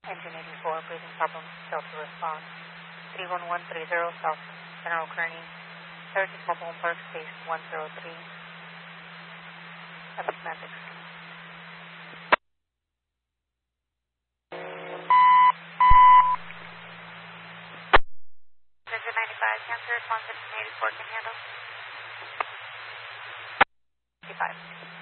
Engine 84, breathing problems, Delta response. 31130 South General Kearney, 36 Mobile Park, Space 103. Epic Magic. Engine 95, cancer response, engine 84 can handle. 55.